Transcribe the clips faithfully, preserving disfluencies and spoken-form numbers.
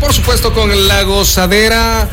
por supuesto, con la gozadera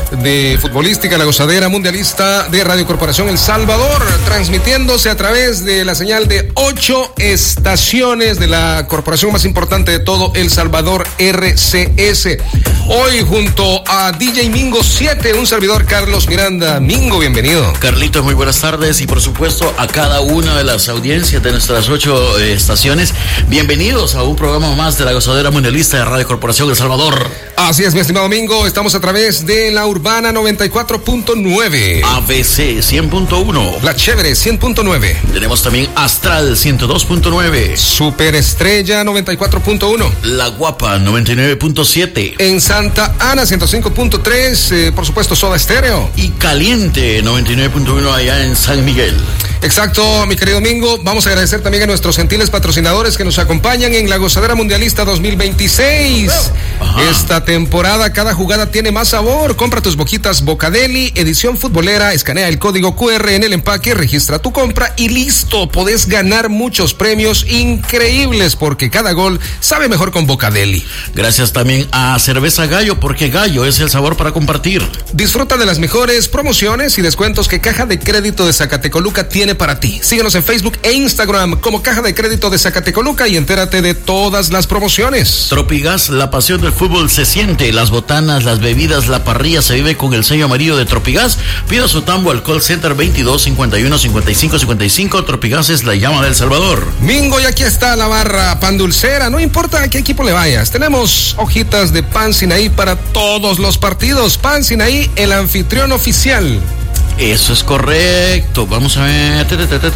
de futbolística, la gozadera mundialista de Radio Corporación El Salvador, transmitiéndose a través de la señal de ocho estaciones de la corporación más importante de todo El Salvador, R C S. Hoy junto a D J Mingo siete, un servidor Carlos Miranda. Mingo, bienvenido. Carlitos, muy buenas tardes y por supuesto a cada una de las audiencias de nuestras ocho eh, estaciones. Bienvenidos a un programa más de la gozadera mundialista de Radio Corporación El Salvador. Así es, mi estimado Mingo, estamos a través de la Urbana noventa y cuatro punto nueve, A B C cien punto uno, La Chévere cien punto nueve, tenemos también Astral ciento dos punto nueve, Superestrella noventa y cuatro punto uno, La Guapa noventa y nueve punto siete, en Santa Ana ciento cinco punto tres, eh, por supuesto Soda Estéreo, y Caliente noventa y nueve punto uno allá en San Miguel. Exacto, mi querido Mingo. Vamos a agradecer también a nuestros gentiles patrocinadores que nos acompañan en la Gozadera Mundialista dos mil veintiséis. Ajá. Esta temporada cada jugada tiene más sabor. Compra tus boquitas Bocadeli, edición futbolera, escanea el código Q R en el empaque, registra tu compra y listo. Podés ganar muchos premios increíbles porque cada gol sabe mejor con Bocadeli. Gracias también a Cerveza Gallo, porque Gallo es el sabor para compartir. Disfruta de las mejores promociones y descuentos que Caja de Crédito de Zacatecoluca tiene para ti. Síguenos en Facebook e Instagram como Caja de Crédito de Zacatecoluca y entérate de todas las promociones. Tropigas, la pasión del fútbol se siente. Las botanas, las bebidas, la parrilla se vive con el sello amarillo de Tropigas. Pida su tambo al call center veintidós cincuenta y uno cincuenta y cinco cincuenta y cinco. Tropigas es la llama del Salvador. Mingo, y aquí está la barra pan dulcera. No importa a qué equipo le vayas. Tenemos hojitas de pan Sinaí para todos los partidos. Pan Sinaí, el anfitrión oficial. Eso es correcto. Vamos a ver.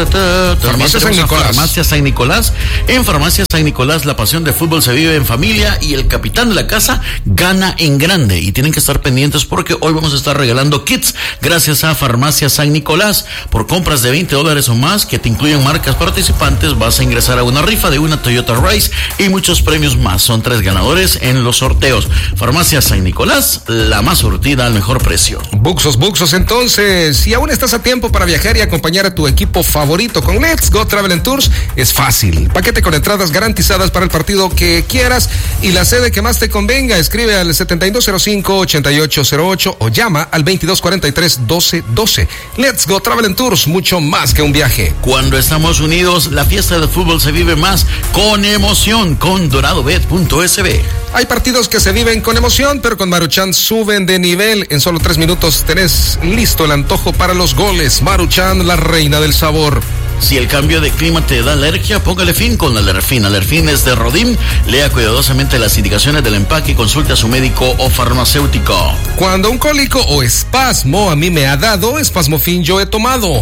Farmacia San Nicolás. Farmacia San Nicolás. En Farmacia San Nicolás, la pasión del fútbol se vive en familia y el capitán de la casa gana en grande. Y tienen que estar pendientes porque hoy vamos a estar regalando kits gracias a Farmacia San Nicolás. Por compras de veinte dólares o más que te incluyen marcas participantes, vas a ingresar a una rifa de una Toyota Rise y muchos premios más. Son tres ganadores en los sorteos. Farmacia San Nicolás, la más surtida al mejor precio. Buxos, buxos, entonces. Si aún estás a tiempo para viajar y acompañar a tu equipo favorito con Let's Go Travel and Tours, es fácil. Paquete con entradas garantizadas para el partido que quieras y la sede que más te convenga. Escribe al setenta y dos cero cinco, ochenta y ocho cero ocho o llama al veintidós cuarenta y tres, doce doce. Let's Go Travel and Tours, mucho más que un viaje. Cuando estamos unidos, la fiesta del fútbol se vive más con emoción con doradobet punto s b. Hay partidos que se viven con emoción, pero con Maruchan suben de nivel. En solo tres minutos tenés listo el antojo para los goles. Maruchan, la reina del sabor. Si el cambio de clima te da alergia, póngale fin con Alerfin. Alerfin es de Rodim. Lea cuidadosamente las indicaciones del empaque y consulte a su médico o farmacéutico. Cuando un cólico o espasmo a mí me ha dado, Espasmofin yo he tomado.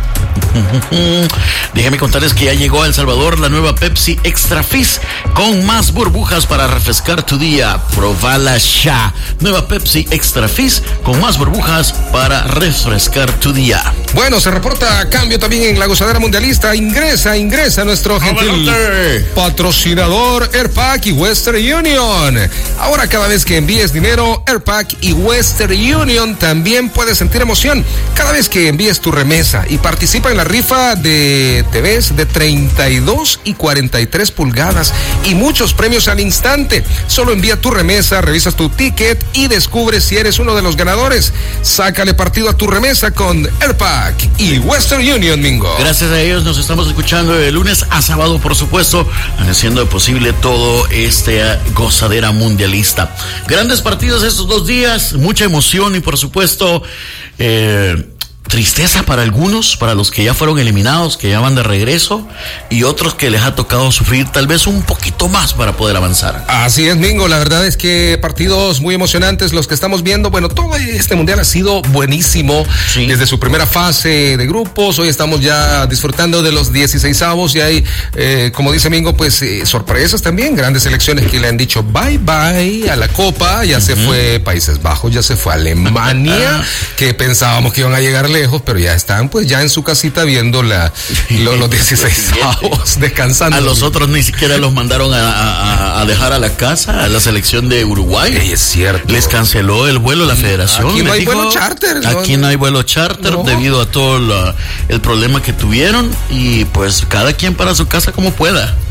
Déjame contarles que ya llegó a El Salvador la nueva Pepsi Extra Fizz con más burbujas para refrescar tu día. Probala ya. Nueva Pepsi Extra Fizz con más burbujas para refrescar tu día. Bueno, se reporta cambio también en la Gozadera Mundialista. Ingresa, ingresa nuestro gentil patrocinador AirPack y Western Union. Ahora cada vez que envíes dinero, AirPack y Western Union también puedes sentir emoción. Cada vez que envíes tu remesa y participa en la rifa de T Vs de treinta y dos y cuarenta y tres pulgadas y muchos premios al instante. Solo envía tu remesa, revisas tu ticket y descubres si eres uno de los ganadores. Sácale partido a tu remesa con AirPack y Western Union, Mingo. Gracias a ellos nos estamos escuchando de lunes a sábado, por supuesto, haciendo posible todo este gozadera mundialista. Grandes partidos estos dos días, mucha emoción y por supuesto eh tristeza para algunos, para los que ya fueron eliminados, que ya van de regreso, y otros que les ha tocado sufrir tal vez un poquito más para poder avanzar. Así es, Mingo, la verdad es que partidos muy emocionantes los que estamos viendo. Bueno, todo este mundial ha sido buenísimo, sí. Desde su primera fase de grupos, hoy estamos ya disfrutando de los dieciseisavos y hay, eh, como dice Mingo, pues eh, sorpresas también, grandes selecciones que le han dicho bye bye a la Copa, ya uh-huh. se fue Países Bajos, ya se fue Alemania, que pensábamos que iban a llegar lejos, pero ya están pues ya en su casita viendo la, lo, los dieciseisavos, descansando. A los otros ni siquiera los mandaron a, a, a dejar a la casa, a la selección de Uruguay. Sí, es cierto. Les canceló el vuelo la federación. Aquí no hay dijo, vuelo charter. Aquí no, no hay vuelo charter no. debido a todo la, el problema que tuvieron y pues cada quien para su casa como pueda.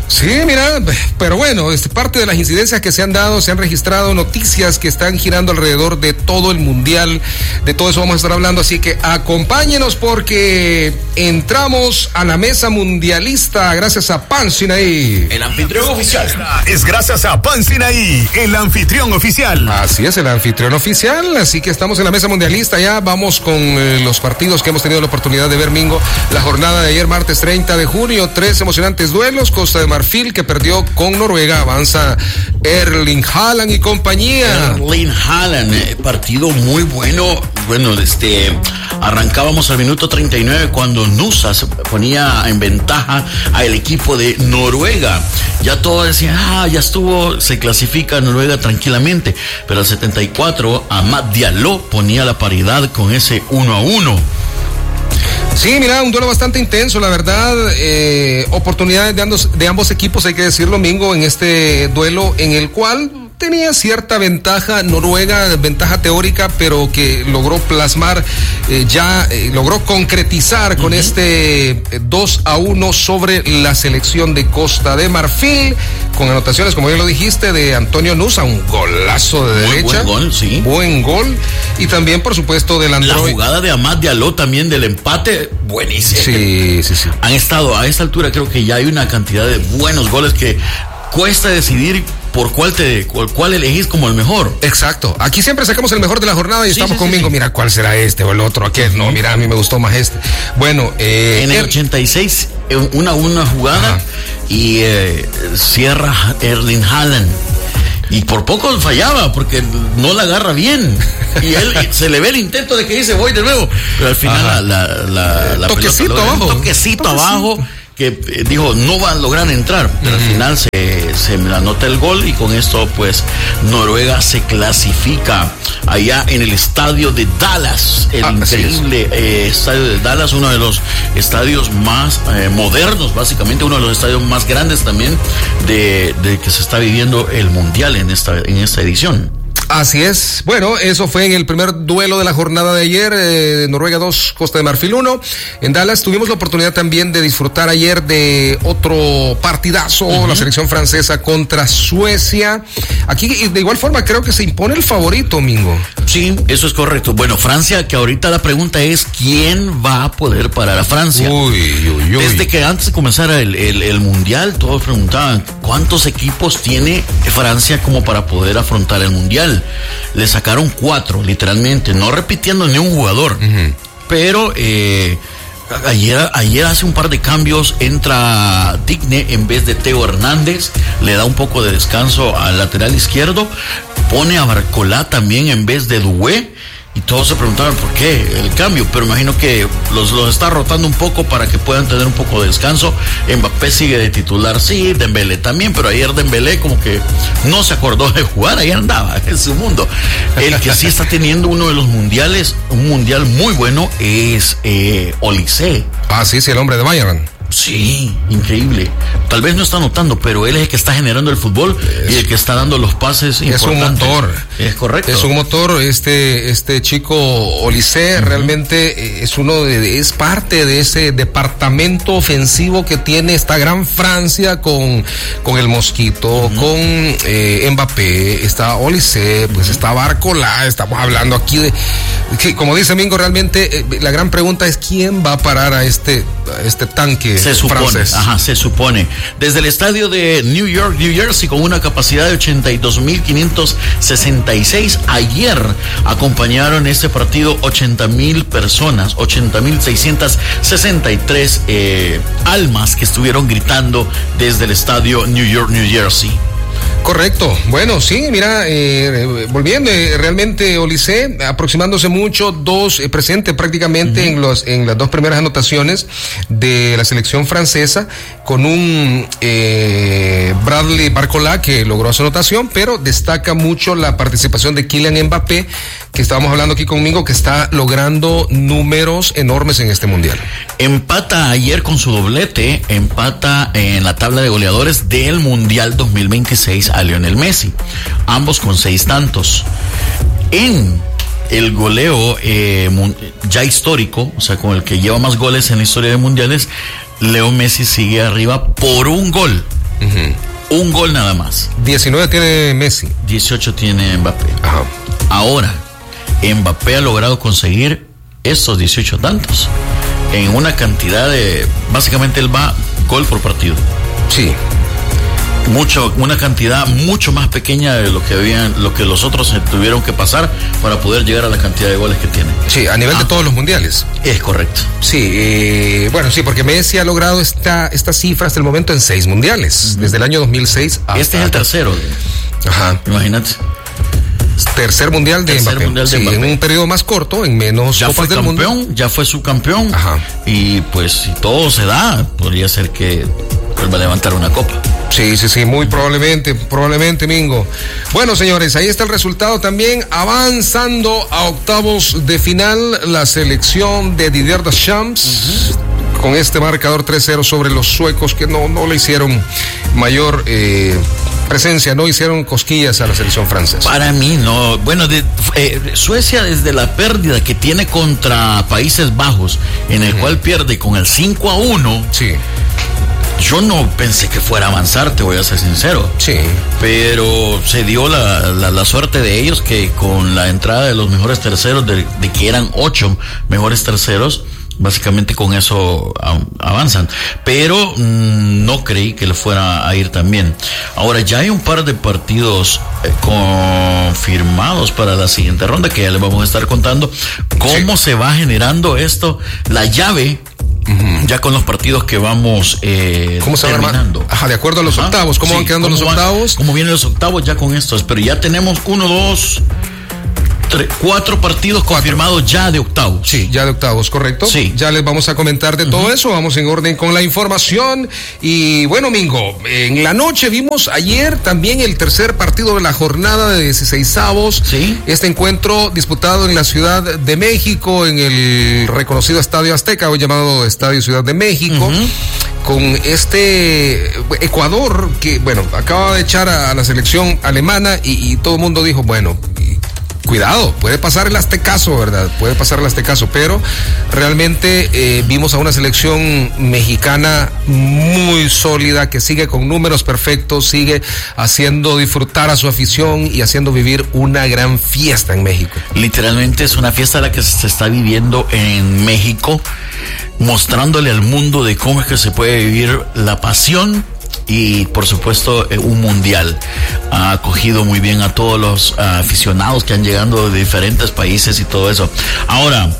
Sí, mira, pero bueno, es parte de las incidencias que se han dado, se han registrado noticias que están girando alrededor de todo el mundial, de todo eso vamos a estar hablando, así que acompáñenos porque entramos a la mesa mundialista gracias a Pan Sinaí. El anfitrión oficial. Es gracias a Pan Sinaí, el anfitrión oficial. Así es, el anfitrión oficial, así que estamos en la mesa mundialista ya, vamos con eh, los partidos que hemos tenido la oportunidad de ver, Mingo, la jornada de ayer, martes treinta de junio, tres emocionantes duelos, Costa de Marfil que perdió con Noruega, avanza Erling Haaland y compañía. Erling Haaland, eh, partido muy bueno. Bueno, este arrancábamos al minuto treinta y nueve cuando Nusa se ponía en ventaja al equipo de Noruega. Ya todo decía, ah, ya estuvo, se clasifica Noruega tranquilamente. Pero al setenta y cuatro, Amad Diallo ponía la paridad con ese uno a uno. Sí, mira, un duelo bastante intenso, la verdad, eh, oportunidades de ambos, de ambos equipos, hay que decirlo, Mingo, en este duelo en el cual tenía cierta ventaja Noruega, ventaja teórica, pero que logró plasmar, eh, ya eh, logró concretizar con uh-huh. este eh, dos a uno sobre la selección de Costa de Marfil, con anotaciones, como ya lo dijiste, de Antonio Nusa, un golazo de Muy derecha. Buen gol, sí. Buen gol. Y también, por supuesto, del Android. La jugada de Amad Diallo también del empate, buenísimo. Sí, sí, sí. Han estado a esta altura, creo que ya hay una cantidad de buenos goles que cuesta decidir por cuál te cuál, cuál elegís como el mejor. Exacto. Aquí siempre sacamos el mejor de la jornada y sí, estamos sí, conmigo. Sí. Mira, ¿cuál será este o el otro? Aquel. No, mira, a mí me gustó más este. Bueno, eh, en el er... ochenta y seis, una una jugada. Ajá. Y eh, cierra Erling Haaland. Y por poco fallaba porque no la agarra bien. Y él se le ve el intento de que dice voy de nuevo. Pero al final la, la, la, la toquecito pelota, abajo. Un toquecito, toquecito abajo. Que eh, dijo, no va a lograr entrar, pero uh-huh. al final se, se anota el gol y con esto pues Noruega se clasifica allá en el estadio de Dallas, el ah, increíble eh, estadio de Dallas, uno de los estadios más eh, modernos, básicamente uno de los estadios más grandes también de, de que se está viviendo el mundial en esta, en esta edición. Así es. Bueno, eso fue en el primer duelo de la jornada de ayer, eh, Noruega dos, Costa de Marfil uno. En Dallas tuvimos la oportunidad también de disfrutar ayer de otro partidazo, uh-huh. la selección francesa contra Suecia. Aquí de igual forma creo que se impone el favorito, Mingo. Sí, eso es correcto. Bueno, Francia, que ahorita la pregunta es ¿quién va a poder parar a Francia? Uy, uy, uy. Desde que antes de comenzar el, el, el mundial, todos preguntaban ¿cuántos equipos tiene Francia como para poder afrontar el mundial? Le sacaron cuatro, literalmente, no repitiendo ni un jugador. Uh-huh. Pero eh, ayer, ayer hace un par de cambios, entra Digne en vez de Teo Hernández, le da un poco de descanso al lateral izquierdo, pone a Barcolá también en vez de Doué. Y todos se preguntaban por qué el cambio, pero imagino que los, los está rotando un poco para que puedan tener un poco de descanso. Mbappé sigue de titular, sí, Dembélé también, pero ayer Dembélé como que no se acordó de jugar, ahí andaba en su mundo. El que sí está teniendo uno de los mundiales, un mundial muy bueno, es eh, Olise. Ah, sí, sí, el hombre de Bayern. Sí, increíble. Tal vez no está notando, pero él es el que está generando el fútbol es, y el que está dando los pases importantes. Es un motor. Es correcto. Es un motor. Este este chico Olise uh-huh. realmente es uno de, es parte de ese departamento ofensivo que tiene esta gran Francia con con el Mosquito, uh-huh. con eh, Mbappé, está Olise, pues uh-huh. está Barcolá. Estamos hablando aquí de que, como dice Mingo, realmente eh, la gran pregunta es quién va a parar a este a este tanque. Se supone, francés. Ajá, se supone. Desde el estadio de New York, New Jersey, con una capacidad de ochenta y dos mil quinientos sesenta y seis, ayer acompañaron este partido ochenta mil personas, ochenta mil seiscientas sesenta y tres eh, almas que estuvieron gritando desde el estadio New York, New Jersey. Correcto. Bueno, sí, mira, eh, volviendo, eh, realmente Olise aproximándose mucho, dos, eh, presente prácticamente uh-huh. en los en las dos primeras anotaciones de la selección francesa, con un eh, Bradley Barcolá que logró su anotación, pero destaca mucho la participación de Kylian Mbappé, que estábamos hablando aquí conmigo, que está logrando números enormes en este mundial. Empata ayer con su doblete, empata en la tabla de goleadores del Mundial dos mil veintiséis a Lionel Messi, ambos con seis tantos. En el goleo eh, ya histórico, o sea, con el que lleva más goles en la historia de mundiales, Leo Messi sigue arriba por un gol. Uh-huh. Un gol nada más. diecinueve tiene Messi. dieciocho tiene Mbappé. Ajá. Ahora, Mbappé ha logrado conseguir estos dieciocho tantos en una cantidad de... Básicamente él va gol por partido. Sí. Mucho, una cantidad mucho más pequeña de lo que habían, lo que los otros tuvieron que pasar para poder llegar a la cantidad de goles que tienen. Sí, a nivel ah, de todos los mundiales. Es correcto. Sí, eh, bueno, sí, porque Messi ha logrado esta, esta cifra hasta el momento en seis mundiales, uh-huh. desde el año dos mil seis hasta... Este es el tercero. Ajá. Imagínate. Tercer mundial de Tercer Mbappé. Mundial de sí, Mbappé. En un periodo más corto, en menos ya copas fue del campeón, mundo. Ya fue subcampeón. Ajá. Y pues si todo se da, podría ser que vuelva a levantar una copa. Sí, sí, sí, muy probablemente, probablemente, Mingo. Bueno, señores, ahí está el resultado también. Avanzando a octavos de final, la selección de Didier Deschamps, uh-huh. con este marcador tres cero sobre los suecos, que no, no le hicieron mayor eh, presencia, no hicieron cosquillas a la selección francesa. Para mí, no. Bueno, de, eh, Suecia, desde la pérdida que tiene contra Países Bajos, en el uh-huh. cual pierde con el cinco a uno. Sí. Yo no pensé que fuera a avanzar, te voy a ser sincero. Sí. Pero se dio la, la, la suerte de ellos que con la entrada de los mejores terceros, de, de que eran ocho mejores terceros, básicamente con eso a, avanzan. Pero mmm, no creí que le fuera a ir tan bien. Ahora ya hay un par de partidos eh, confirmados para la siguiente ronda que ya les vamos a estar contando cómo sí. se va generando esto, la llave. Uh-huh. Ya con los partidos que vamos eh, ¿Cómo se terminando. Ajá, de acuerdo a los Ajá. octavos. ¿Cómo sí, van quedando los van, octavos? ¿Cómo vienen los octavos ya con estos? Pero ya tenemos uno, dos, tres, cuatro partidos cuatro. confirmados ya de octavos. Sí, ya de octavos, correcto. Sí. Ya les vamos a comentar de uh-huh. todo eso. Vamos en orden con la información. Y bueno, Mingo, en la noche vimos ayer también el tercer partido de la jornada de dieciseisavos. Sí. Este encuentro disputado en la Ciudad de México, en el reconocido Estadio Azteca, hoy llamado Estadio Ciudad de México. Uh-huh. Con este Ecuador que, bueno, acaba de echar a la selección alemana y, y todo el mundo dijo, bueno, cuidado, puede pasar el aztecaso, ¿verdad? Puede pasar el aztecaso, pero realmente eh, vimos a una selección mexicana muy sólida, que sigue con números perfectos, sigue haciendo disfrutar a su afición y haciendo vivir una gran fiesta en México. Literalmente es una fiesta la que se está viviendo en México, mostrándole al mundo de cómo es que se puede vivir la pasión. Y por supuesto un mundial. Ha acogido muy bien a todos los uh, aficionados que han llegado de diferentes países y todo eso. Ahora,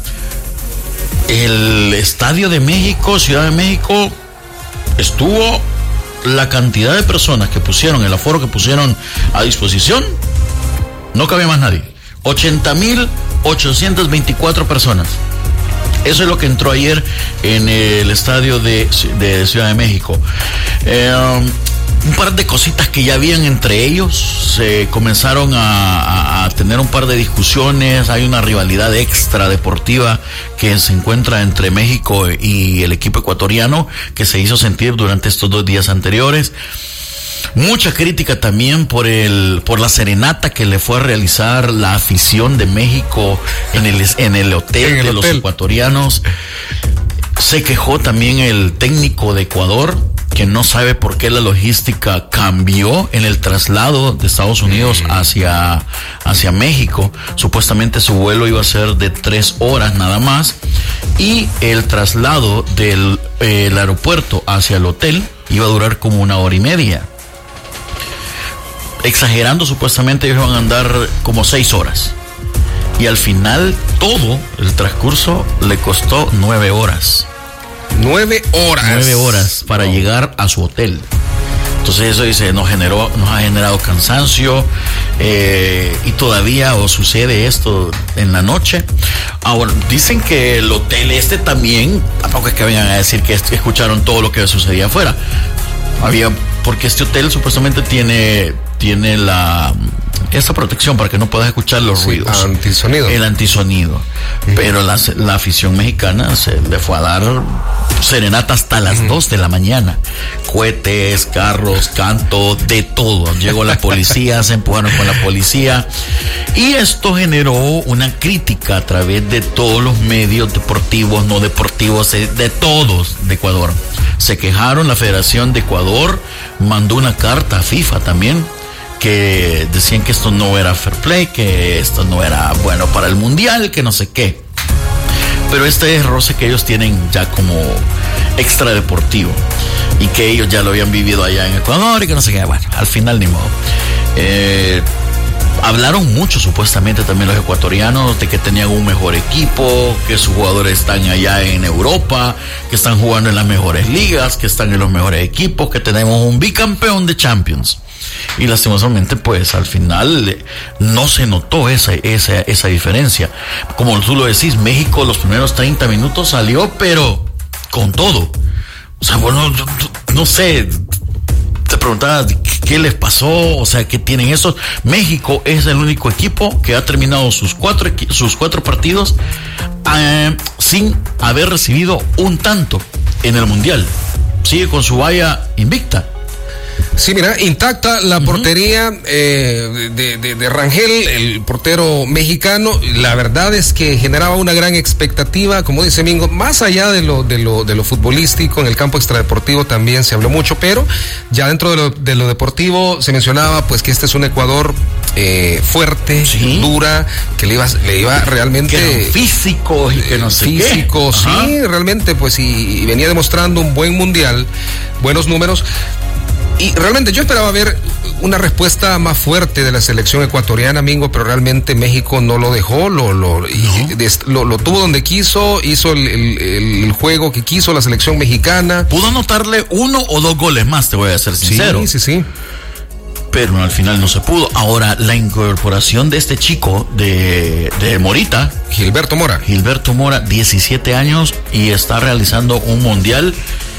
el Estadio de México, Ciudad de México, estuvo la cantidad de personas que pusieron, el aforo que pusieron a disposición, no cabía más nadie. ochenta mil ochocientas veinticuatro personas. Eso es lo que entró ayer en el estadio de, de Ciudad de México. Eh, un par de cositas que ya habían entre ellos, se comenzaron a, a, a tener un par de discusiones, hay una rivalidad extra deportiva que se encuentra entre México y el equipo ecuatoriano, que se hizo sentir durante estos dos días anteriores. Mucha crítica también por el por la serenata que le fue a realizar la afición de México en el en el hotel en el de hotel. Los ecuatorianos. Se quejó también el técnico de Ecuador, que no sabe por qué la logística cambió en el traslado de Estados Unidos hacia, hacia México. Supuestamente su vuelo iba a ser de tres horas nada más, y el traslado del eh, el aeropuerto hacia el hotel iba a durar como una hora y media. Exagerando, supuestamente ellos van a andar como seis horas. Y al final, todo el transcurso le costó nueve horas. Nueve horas. Nueve horas para oh. llegar a su hotel. Entonces eso dice, nos generó, nos ha generado cansancio, eh, y todavía o sucede esto en la noche. Ahora, dicen que el hotel este también, tampoco es que vengan a decir que escucharon todo lo que sucedía afuera. Había, porque este hotel supuestamente tiene, tiene la esa protección para que no puedas escuchar los sí, ruidos. Antisonido. El antisonido. Uh-huh. Pero la, la afición mexicana se le fue a dar serenata hasta las uh-huh. dos de la mañana. Cohetes, carros, canto, de todo. Llegó la policía, se empujaron con la policía. Y esto generó una crítica a través de todos los medios deportivos, no deportivos, de todos de Ecuador. Se quejaron la Federación de Ecuador mandó una carta a FIFA también, que decían que esto no era fair play, que esto no era bueno para el mundial, que no sé qué. Pero este es roce que ellos tienen ya como extradeportivo y que ellos ya lo habían vivido allá en Ecuador y que no sé qué. Bueno, al final ni modo. Eh, hablaron mucho supuestamente también los ecuatorianos de que tenían un mejor equipo, que sus jugadores están allá en Europa, que están jugando en las mejores ligas, que están en los mejores equipos, que tenemos un bicampeón de Champions. Y lastimosamente pues al final no se notó esa, esa, esa diferencia. Como tú lo decís, México los primeros treinta minutos salió pero con todo. O sea, bueno, no sé, te preguntaba qué les pasó, o sea, qué tienen esos. México es el único equipo que ha terminado sus cuatro, sus cuatro partidos eh, sin haber recibido un tanto en el Mundial. Sigue con su valla invicta. Sí, mira, intacta la uh-huh. portería eh, de, de, de Rangel, el portero mexicano. La verdad es que generaba una gran expectativa, como dice Mingo, más allá de lo, de lo, de lo futbolístico, en el campo extradeportivo también se habló mucho, pero ya dentro de lo, de lo deportivo se mencionaba pues que este es un Ecuador eh, fuerte, sí. dura, que le iba, le iba realmente... Que físico y que no sé qué. Físico, sí, realmente, pues, y, y venía demostrando un buen mundial, buenos números. Y realmente yo esperaba ver una respuesta más fuerte de la selección ecuatoriana, Mingo, pero realmente México no lo dejó, lo lo, no. y, des, lo, lo tuvo donde quiso, hizo el, el, el juego que quiso la selección mexicana. Pudo anotarle uno o dos goles más, te voy a ser sincero. Sí, sí, sí. Pero al final no se pudo. Ahora, la incorporación de este chico de, de Morita. Gilberto Mora. Gilberto Mora, diecisiete años, y está realizando un mundial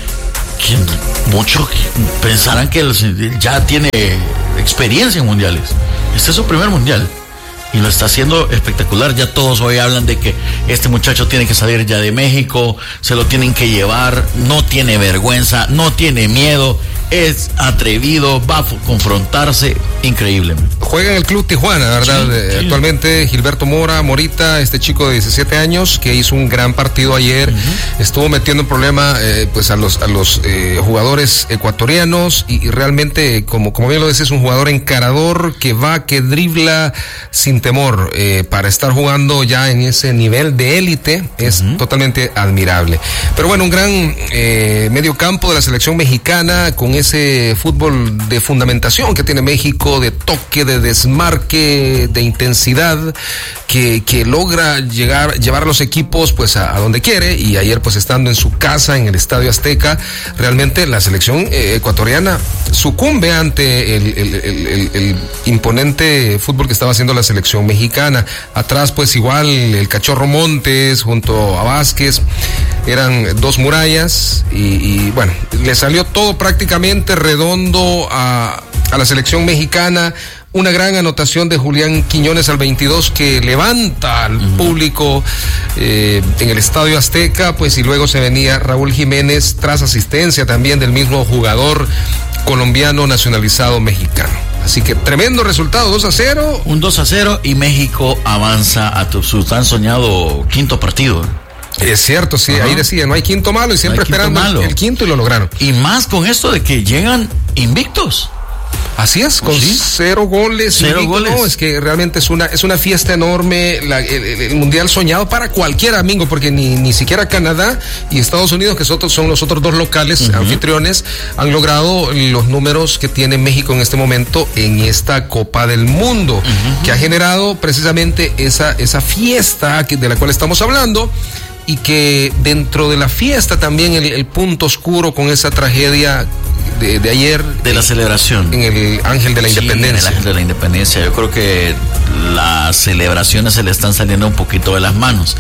que muchos pensarán que él ya tiene experiencia en mundiales. Este es su primer mundial y lo está haciendo espectacular. Ya todos hoy hablan de que este muchacho tiene que salir ya de México, se lo tienen que llevar, no tiene vergüenza, no tiene miedo, es atrevido, va a confrontarse, increíble. Juega en el Club Tijuana, ¿verdad? Sí, sí. Actualmente Gilberto Mora, Morita, este chico de diecisiete años que hizo un gran partido ayer, uh-huh. estuvo metiendo en problema eh, pues a los a los eh, jugadores ecuatorianos y, y realmente, como, como bien lo decís, es un jugador encarador que va, que dribla sin temor eh, para estar jugando ya en ese nivel de élite, es uh-huh. totalmente admirable. Pero bueno, un gran eh, medio campo de la selección mexicana con ese fútbol de fundamentación que tiene México, de toque, de desmarque, de intensidad, que, que logra llegar, llevar a los equipos pues a, a donde quiere. Y ayer pues estando en su casa, en el Estadio Azteca, realmente la selección eh, ecuatoriana sucumbe ante el, el, el, el, el imponente fútbol que estaba haciendo la selección mexicana. Atrás pues igual el Cachorro Montes junto a Vázquez, eran dos murallas y, y bueno, le salió todo prácticamente redondo a, a la selección mexicana. Una gran anotación de Julián Quiñones al veintidós que levanta al uh-huh. público eh, en el Estadio Azteca, pues, y luego se venía Raúl Jiménez tras asistencia también del mismo jugador colombiano nacionalizado mexicano. Así que tremendo resultado, dos a cero. Un dos a cero y México avanza a tu, su tan soñado quinto partido. Es cierto, sí, uh-huh. ahí decía, no hay quinto malo y siempre no esperando el, el quinto y lo lograron. Y más con esto de que llegan invictos. Así es, con ¿Sí? cero goles. Cero invicto, goles. No, es que realmente es una es una fiesta enorme, la, el, el mundial soñado para cualquier amigo, porque ni, ni siquiera Canadá y Estados Unidos, que son, son los otros dos locales uh-huh. anfitriones, han logrado los números que tiene México en este momento en esta Copa del Mundo, uh-huh. que ha generado precisamente esa, esa fiesta que, de la cual estamos hablando. Y que dentro de la fiesta también el, el punto oscuro con esa tragedia de, de ayer. De la celebración. En el Ángel de la sí, Independencia. En el Ángel de la Independencia. Yo creo que las celebraciones se le están saliendo un poquito de las manos.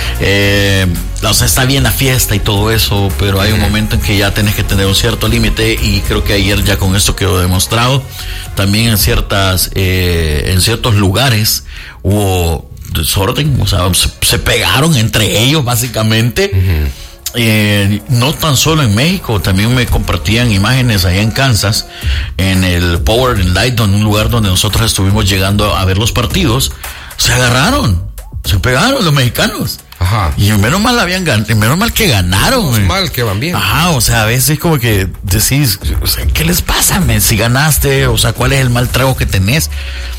Eh, o sea, está bien la fiesta y todo eso, pero hay un momento en que ya tenés que tener un cierto límite y creo que ayer ya con esto quedó demostrado. También en ciertas, eh, en ciertos lugares hubo desorden, o sea, se, se pegaron entre ellos básicamente. Uh-huh. Eh, no tan solo en México, también me compartían imágenes allá en Kansas, en el Power and Light, en un lugar donde nosotros estuvimos llegando a ver los partidos, se agarraron. Se pegaron los mexicanos. Ajá. Y menos mal habían ganado, menos mal que ganaron. Menos mal que van bien. Ajá, o sea, a veces como que decís, o sea, ¿qué les pasa, men? Si ganaste, o sea, ¿cuál es el mal trago que tenés?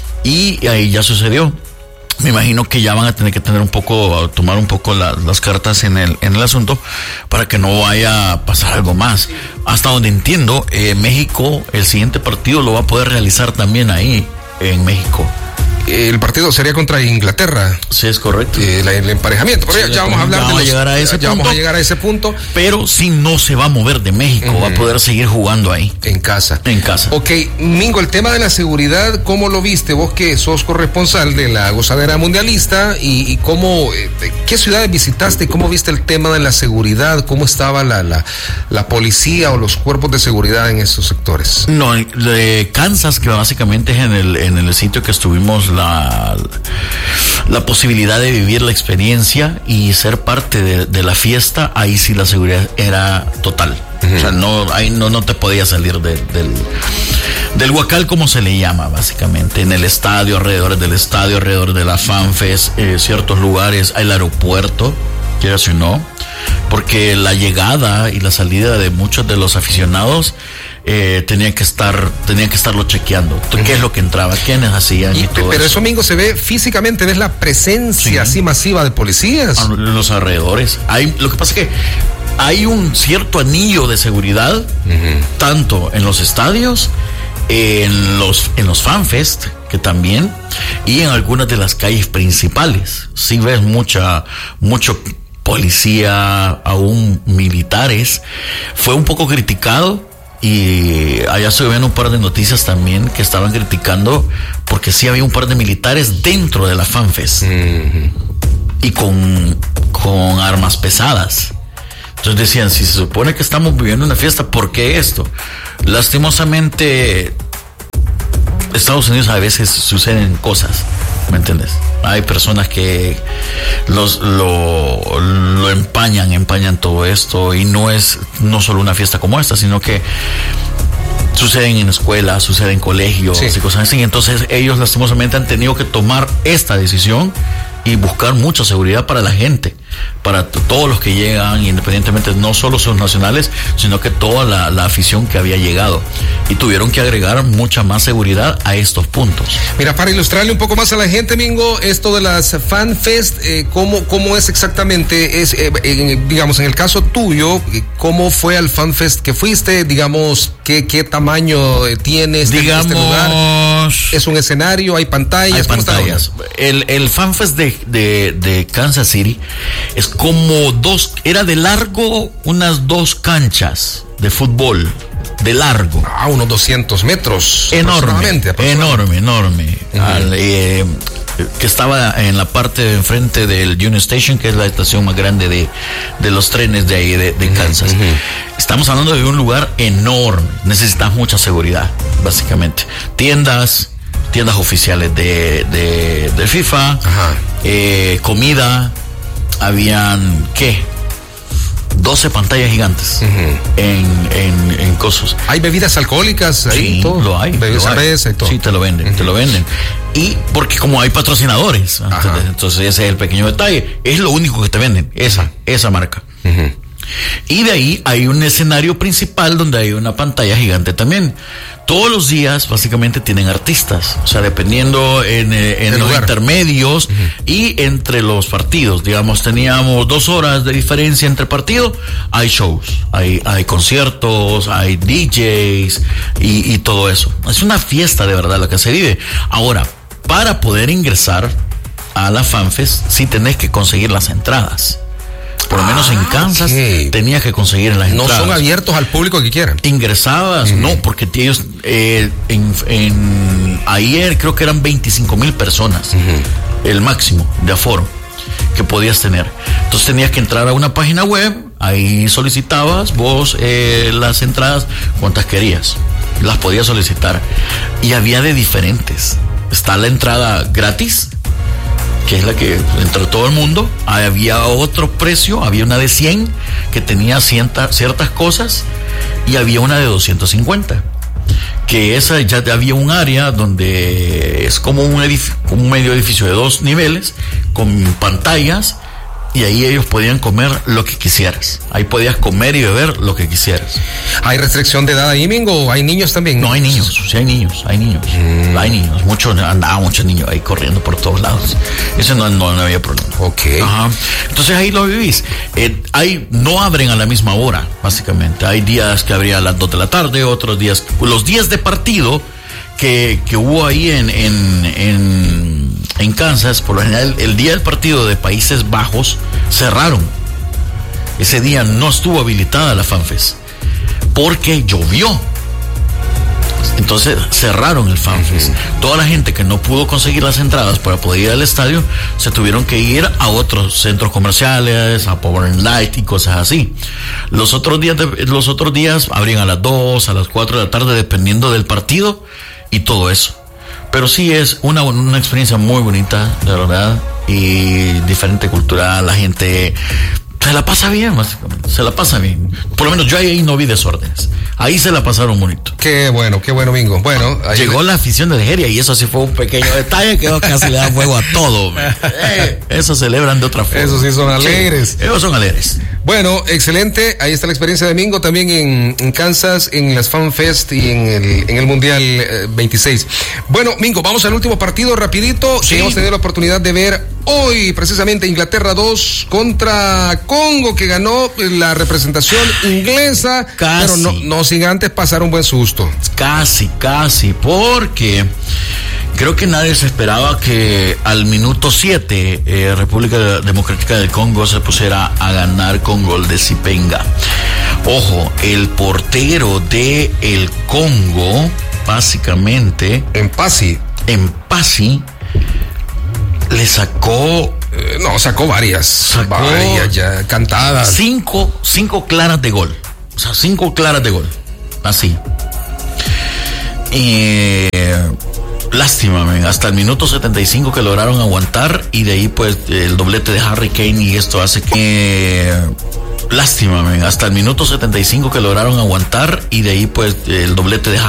Y ahí ya sucedió. Me imagino que ya van a tener que tener un poco, tomar un poco la, las cartas en el, en el asunto para que no vaya a pasar algo más. Hasta donde entiendo, eh, México, el siguiente partido lo va a poder realizar también ahí, en México. El partido sería contra Inglaterra. Sí, es correcto. Eh, la, el emparejamiento. Pero Sí, ya, ya vamos a hablar vamos de los, a llegar a ese ya punto. vamos a llegar a ese punto. Pero sí no se va a mover de México, uh-huh. va a poder seguir jugando ahí. En casa. En casa. Ok, Mingo, el tema de la seguridad, ¿cómo lo viste? Vos que sos corresponsal de la Gozadera Mundialista y, y cómo, eh, ¿qué ciudades visitaste y cómo viste el tema de la seguridad? ¿Cómo estaba la, la, la policía o los cuerpos de seguridad en esos sectores? No, de Kansas, que básicamente es en el, en el sitio que estuvimos la... la posibilidad de vivir la experiencia y ser parte de, de la fiesta, ahí sí la seguridad era total. Uh-huh. O sea, no, ahí no, no te podías salir de, del, del huacal, como se le llama, básicamente. En el estadio, alrededor del estadio, alrededor de la FanFest, eh, ciertos lugares, el aeropuerto, quieras o no, porque la llegada y la salida de muchos de los aficionados Eh, tenía que estar, tenía que estarlo chequeando. ¿Qué uh-huh. es lo que entraba? ¿Quiénes hacían? Y, y todo pero eso. eso, Mingo, se ve físicamente, ves la presencia sí. así masiva de policías. En los alrededores. Hay, lo que pasa es que hay un cierto anillo de seguridad, uh-huh. tanto en los estadios, en los, en los FanFest, que también, y en algunas de las calles principales. Sí ves mucha, mucho policía, aún militares. Fue un poco criticado. Y allá se ven un par de noticias también que estaban criticando porque sí había un par de militares dentro de la FanFest mm-hmm. y con, con armas pesadas. Entonces decían, si se supone que estamos viviendo una fiesta, ¿por qué esto? Lastimosamente, Estados Unidos a veces suceden cosas, ¿me entiendes? Hay personas que los lo, lo empañan, empañan todo esto, y no es no solo una fiesta como esta, sino que suceden en escuelas, suceden en colegios sí. y cosas así. Entonces ellos lastimosamente han tenido que tomar esta decisión y buscar mucha seguridad para la gente, para t- todos los que llegan, independientemente, no solo sus nacionales, sino que toda la, la afición que había llegado, y tuvieron que agregar mucha más seguridad a estos puntos. Mira, para ilustrarle un poco más a la gente, Mingo, esto de las FanFest, eh, ¿cómo, cómo es exactamente? Es, eh, en, digamos, en el caso tuyo, ¿cómo fue al FanFest que fuiste? Digamos, ¿qué, qué tamaño tiene este, digamos, este lugar? ¿Es un escenario? ¿Hay pantallas? Hay pantallas. El, el FanFest de, de, de Kansas City es como dos, era de largo unas dos canchas de fútbol, de largo. Ah, unos doscientos metros. Enorme, enorme, enorme. Uh-huh. Al, eh, que estaba en la parte de enfrente del Union Station, que es la estación más grande de, de los trenes de ahí, de, de Kansas. Uh-huh. Estamos hablando de un lugar enorme. Necesitas mucha seguridad, básicamente. Tiendas, tiendas oficiales de, de, de FIFA, eh, comida. Habían, ¿qué? doce pantallas gigantes uh-huh. en, en, en cosas. ¿Hay bebidas alcohólicas ahí? Sí, todo. lo hay. Bebidas cerveza y todo. Sí, te lo venden, uh-huh. te lo venden. Y porque como hay patrocinadores, entonces, entonces ese es el pequeño detalle. Es lo único que te venden, esa, uh-huh. esa marca. Uh-huh. Y de ahí hay un escenario principal donde hay una pantalla gigante también. Todos los días básicamente tienen artistas, o sea, dependiendo en, en los lugar. intermedios uh-huh. y entre los partidos. Digamos, teníamos dos horas de diferencia entre partidos, hay shows, hay, hay conciertos, hay D Js y, y todo eso. Es una fiesta de verdad la que se vive. Ahora, para poder ingresar a la FanFest, sí tenés que conseguir las entradas. Por lo menos ah, en Kansas okay. tenías que conseguir las entradas. No son abiertos al público que quieran. Ingresabas, uh-huh. no, porque ellos eh, en, en ayer creo que eran veinticinco mil personas, uh-huh. el máximo de aforo que podías tener. Entonces tenías que entrar a una página web, ahí solicitabas vos eh, las entradas, cuantas querías, las podías solicitar. Y había de diferentes. Está la entrada gratis, que es la que entró todo el mundo. Había otro precio, había una de cien que tenía cierta, ciertas cosas, y había una de doscientos cincuenta, que esa ya había un área donde es como un, edificio, un medio edificio de dos niveles con pantallas, y ahí ellos podían comer lo que quisieras. Ahí podías comer y beber lo que quisieras. ¿Hay restricción de edad ahí, Mingo? ¿Hay niños también? No, hay niños, sí hay niños, hay niños. Mm. Hay niños, muchos, andaban muchos niños ahí corriendo por todos lados. Eso no, no, no había problema. Ok. Ajá. Entonces ahí lo vivís. Eh, ahí no abren a la misma hora, básicamente. Hay días que abrían a las dos de la tarde, otros días, los días de partido que, que hubo ahí en, en, en, en Kansas, por lo general, el día del partido de Países Bajos cerraron. Ese día no estuvo habilitada la FanFest porque llovió. Entonces cerraron el FanFest. Uh-huh. Toda la gente que no pudo conseguir las entradas para poder ir al estadio se tuvieron que ir a otros centros comerciales, a Power and Light y cosas así. Los otros días, de, los otros días abrían a las dos, a las cuatro de la tarde, dependiendo del partido y todo eso. Pero sí es una, una experiencia muy bonita, de verdad, y diferente cultura. La gente se la pasa bien, básicamente, se la pasa bien. Por lo menos yo ahí no vi desórdenes. Ahí se la pasaron bonito. Qué bueno, qué bueno, Mingo. Bueno, ahí llegó le... la afición de Nigeria y eso sí fue un pequeño detalle que casi le da fuego a todo. Eh, eso celebran de otra forma. Eso sí son alegres. Sí, ellos son alegres. Bueno, excelente. Ahí está la experiencia de Mingo también en, en Kansas, en las FanFest y en el, en el Mundial eh, veintiséis. Bueno, Mingo, vamos al último partido rapidito. Sí. Que hemos tenido la oportunidad de ver hoy, precisamente Inglaterra dos contra Congo, que ganó la representación inglesa. Casi. Pero no, no sin antes pasar un buen susto. Casi, casi, porque creo que nadie se esperaba que al minuto siete eh, República Democrática del Congo se pusiera a ganar con gol de Sipenga. Ojo, el portero de el Congo, básicamente, en Pasi, en Pasi, le sacó, eh, no, sacó varias, sacó varias ya cantadas. Cinco, cinco claras de gol. O sea, cinco claras de gol. Así. Eh, lástima, man. Hasta el minuto setenta y cinco que lograron aguantar, y de ahí pues el doblete de Harry Kane, y esto hace que... Eh, lástima, man. Hasta el minuto setenta y cinco que lograron aguantar, y de ahí pues el doblete de Harry